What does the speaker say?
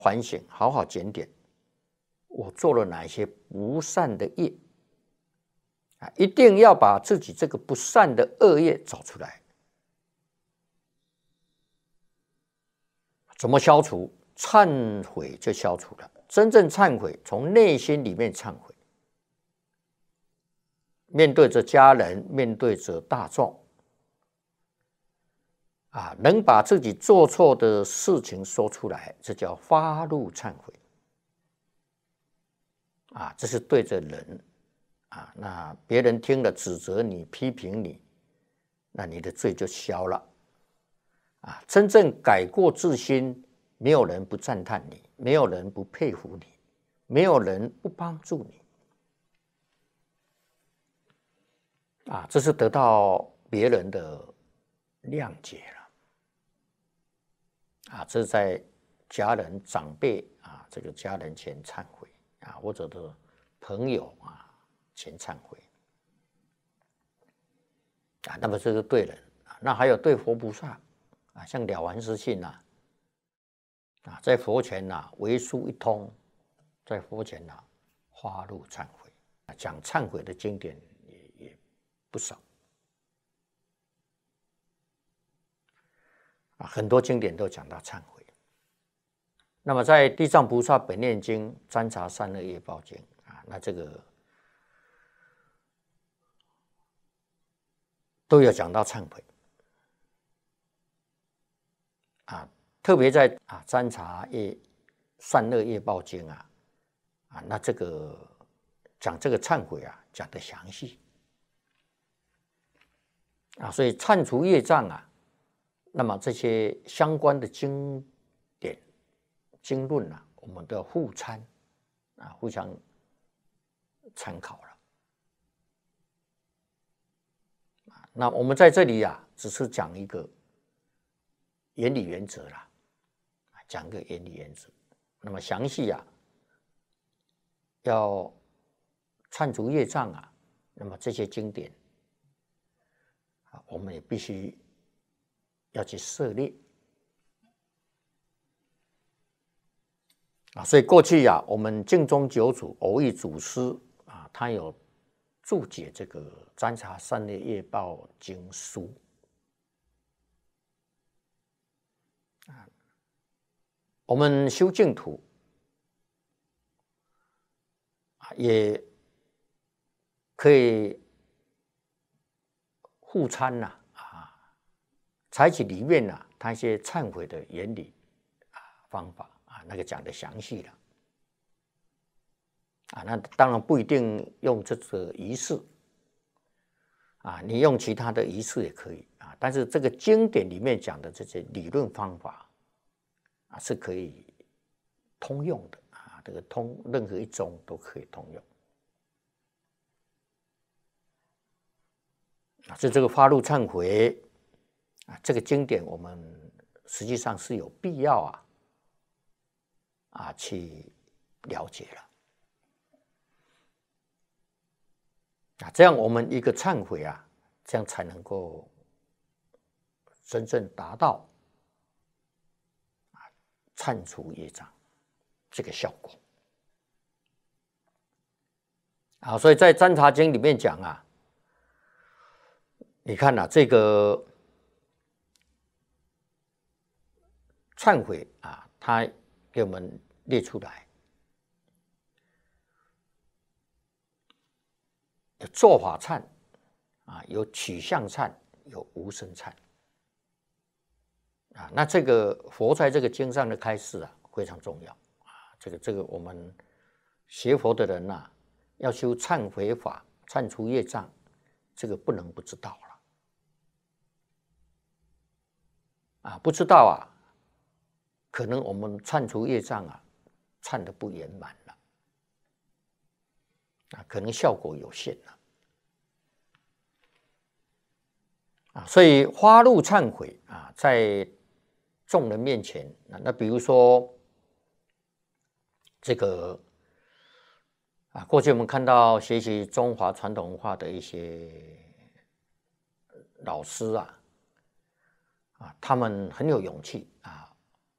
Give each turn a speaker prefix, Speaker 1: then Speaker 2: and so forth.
Speaker 1: 反省，好好检点，我做了哪些不善的业啊？一定要把自己这个不善的恶业找出来。怎么消除？忏悔就消除了。真正忏悔，从内心里面忏悔，面对着家人，面对着大众。能把自己做错的事情说出来，这叫发怒忏悔。这是对着人那别人听了指责你、批评你，那你的罪就消了。真正改过自新，没有人不赞叹你，没有人不佩服你，没有人不帮助你。这是得到别人的谅解了。这是在家人长辈这个家人前忏悔或者的朋友前忏悔那么这是对人那还有对佛菩萨像了凡四训在佛前为书一通，在佛前发怒忏悔讲忏悔的经典也不少很多经典都讲到忏悔。那么在《地藏菩萨本愿经》《占察三恶业报经》那这个都有讲到忏悔特别在占察善恶业报经那这个讲这个忏悔讲得详细所以忏除业障那么这些相关的经典经论我们都要互参互相参考了那我们在这里只是讲一个原理原则啦，讲个原理原则。那么详细要忏除业障那么这些经典我们也必须要去涉猎所以过去我们净宗九祖藕益祖师他有注解这个《占察善恶业报经书》我们修净土也可以互参采取里面它一些忏悔的原理方法那个讲得详细了那当然不一定用这个仪式你用其他的仪式也可以但是这个经典里面讲的这些理论方法是可以通用的这个任何一宗都可以通用所以这个发怒忏悔这个经典我们实际上是有必要去了解了这样我们一个忏悔这样才能够真正达到忏除业障这个效果所以在《占察经》里面讲你看这个忏悔他给我们列出来有做法忏有取向忏有无生忏那这个佛在这个经上的开示非常重要这个我们学佛的人要修忏悔法忏除业障这个不能不知道了不知道可能我们忏除业障忏得不圆满了可能效果有限了所以发怒忏悔在众人面前那比如说这个过去我们看到学习中华传统文化的一些老师他们很有勇气